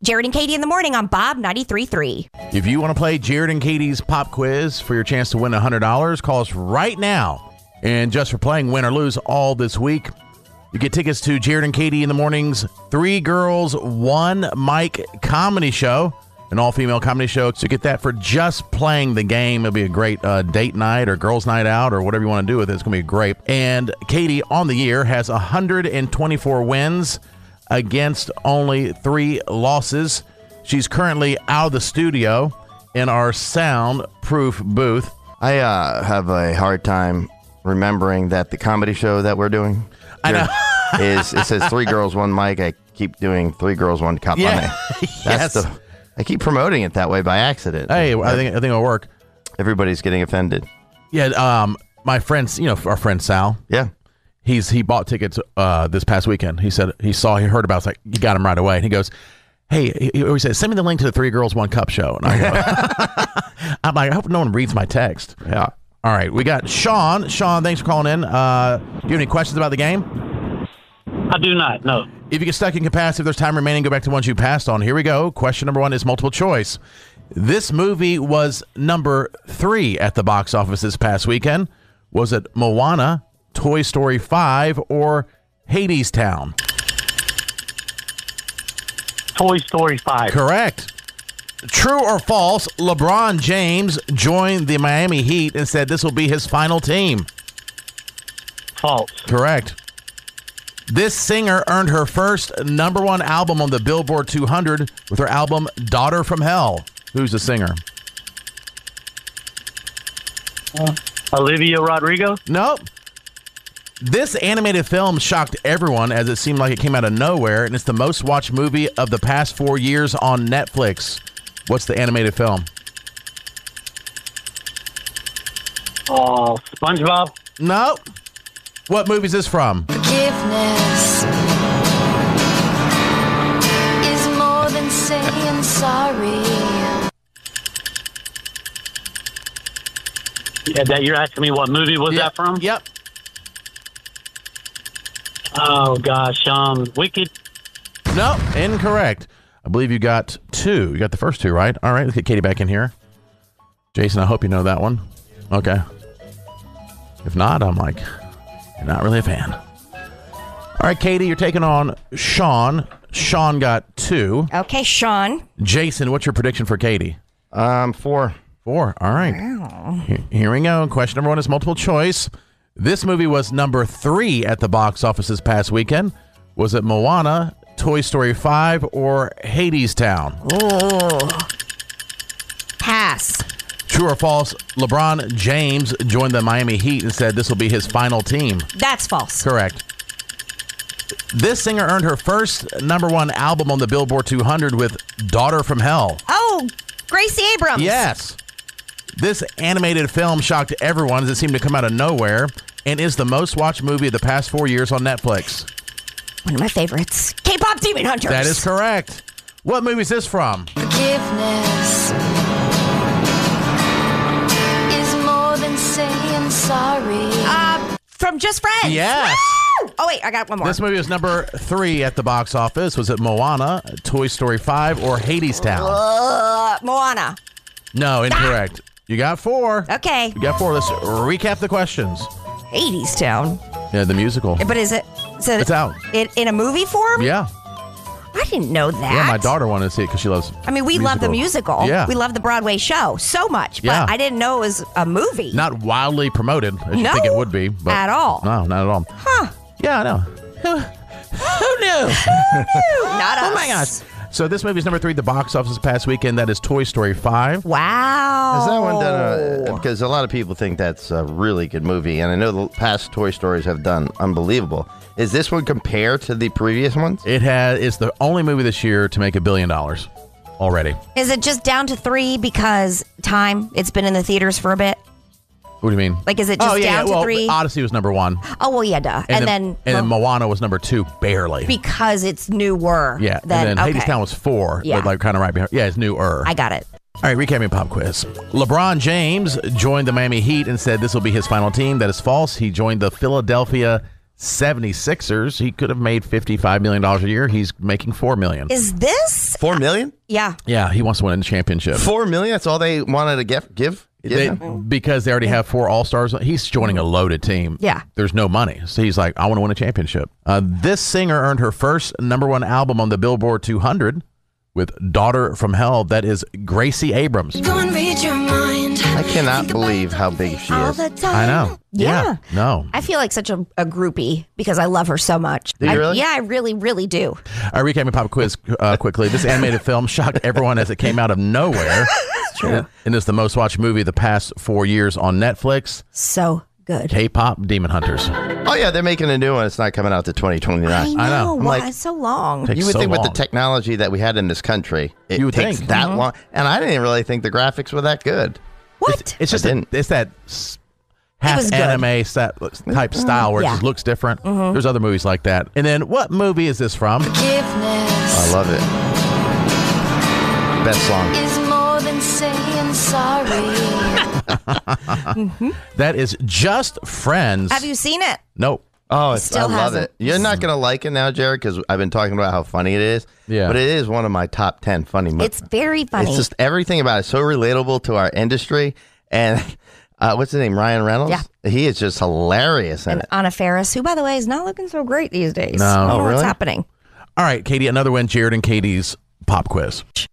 Jared and Katie in the morning on Bob 93.3. If you want to play Jared and Katie's pop quiz for your chance to win $100, call us right now. And just for playing Win or Lose all this week, you get tickets to Jared and Katie in the morning's 3 Girls, 1 Mic comedy show, an all-female comedy show. So get that for just playing the game. It'll be a great date night or girls' night out or whatever you want to do with it. It's going to be great. And Katie, on the year, has 124 wins against only 3 losses. She's currently out of the studio in our soundproof booth. I have a hard time remembering that the comedy show that we're doing I know. it says 3 Girls, 1 Mic. I keep doing 3 Girls, 1 Cup. Yeah. Yes. I keep promoting it that way by accident. Hey, I think it'll work. Everybody's getting offended. Yeah, my friends, our friend Sal. Yeah. He bought tickets this past weekend. He said he heard about it. It's like, you got him right away. And he goes, hey, he always says, send me the link to the 3 Girls, 1 Cup show. And I go, I'm like, I hope no one reads my text. Yeah. All right, we got Sean. Sean, thanks for calling in. Do you have any questions about the game? I do not, no. If you get stuck in capacity, if there's time remaining, go back to ones you passed on. Here we go. Question number 1 is multiple choice. This movie was number 3 at the box office this past weekend. Was it Moana, Toy Story 5, or Hadestown? Toy Story 5. Correct. True or false, LeBron James joined the Miami Heat and said this will be his final team? False. Correct. This singer earned her first number 1 album on the Billboard 200 with her album Daughter from Hell. Who's the singer? Olivia Rodrigo? Nope. This animated film shocked everyone as it seemed like it came out of nowhere, and it's the most watched movie of the past 4 years on Netflix. What's the animated film? Oh, SpongeBob? Nope. What movie is this from? Forgiveness is more than saying sorry. Yeah, that you're asking me what movie was that from? Yep. Oh, gosh. Wicked? No, incorrect. I believe you got 2. You got the first 2, right? All right, let's get Katie back in here. Jason, I hope you know that one. Okay. If not, I'm like, you're not really a fan. All right, Katie, you're taking on Sean. Sean got 2. Okay, Sean. Jason, what's your prediction for Katie? 4. 4. All right. Wow. Here we go. Question number 1 is multiple choice. This movie was number 3 at the box office this past weekend. Was it Moana, Toy Story 5, or Hadestown? Oh. Pass. True or false, LeBron James joined the Miami Heat and said this will be his final team? That's false. Correct. This singer earned her first number 1 album on the Billboard 200 with Daughter from Hell. Oh, Gracie Abrams. Yes. This animated film shocked everyone as it seemed to come out of nowhere and is the most watched movie of the past 4 years on Netflix. One of my favorites. K-pop Demon Hunters. That is correct. What movie is this from? Forgiveness is more than saying sorry. From Just Friends. Yes. Woo! Oh, wait, I got one more. This movie was number 3 at the box office. Was it Moana, Toy Story 5, or Hadestown? Moana. No, incorrect. You got 4. Okay. You got 4. Let's recap the questions. Hadestown. Yeah, the musical. But is it? It's out. In a movie form? Yeah. I didn't know that. Yeah, my daughter wanted to see it because she loves I mean, we love the musical. Yeah. We love the Broadway show so much, but Yeah. I didn't know it was a movie. Not wildly promoted as you think it would be. But at all. No, not at all. Huh. Yeah, I know. Who knew? Not us. Oh, my gosh. So this movie is number 3 at the box office this past weekend. That is Toy Story 5. Wow. Has that one done because a lot of people think that's a really good movie, and I know the past Toy Stories have done unbelievable. Is this one compared to the previous ones? It's the only movie this year to make $1 billion already. Is it just down to 3 because time? It's been in the theaters for a bit? What do you mean? Like, is it just down to 3? Odyssey was number 1. Oh, well, yeah, duh. And then Moana was number 2, barely. Because it's newer. Yeah, and then Hadestown was 4, Yeah. but like kind of right behind. Yeah, it's newer. I got it. All right, recapping pop quiz. LeBron James joined the Miami Heat and said this will be his final team. That is false. He joined the Philadelphia 76ers. He could have made $55 million a year. He's making $4 million. Is this? $4 million? Yeah. Yeah, he wants to win the championship. $4 million? That's all they wanted to give Because they already have 4 All-Stars. He's joining a loaded team. Yeah. There's no money. So he's like, I want to win a championship. This singer earned her first #1 album on the Billboard 200 with Daughter from Hell. That is Gracie Abrams. Go and read your mind. I cannot believe how big she All is. the time. I know. Yeah. No. I feel like such a groupie because I love her so much. Do you really? Yeah, I really, really do. I recap my pop quiz quickly. This animated film shocked everyone as it came out of nowhere. It's true. And it's the most watched movie of the past 4 years on Netflix. So good. K-pop Demon Hunters. Oh, yeah, they're making a new one. It's not coming out to 2029. I know. I'm Why like- it's so long? Takes You would so think with the long. technology that we had in this country, it You would takes think. that long. And I didn't really think the graphics were that good. What? It's just I didn't. it's that half was good. anime type style where it Yeah. just looks different. There's other movies like that. And then what movie is this from? Forgiveness I love it. Best song. is more than saying sorry. That is Just Friends. Have you seen it? Nope. Oh, Still I love hasn't. it. You're not going to like it now, Jared, because I've been talking about how funny it is. Yeah. But it is one of my top 10 funny movies. It's very funny. It's just everything about it is so relatable to our industry. And what's his name? Ryan Reynolds? Yeah. He is just hilarious in and it. Anna Faris, who, by the way, is not looking so great these days. No. I don't know Oh, what's really? happening. All right, Katie, another win. Jared and Katie's pop quiz.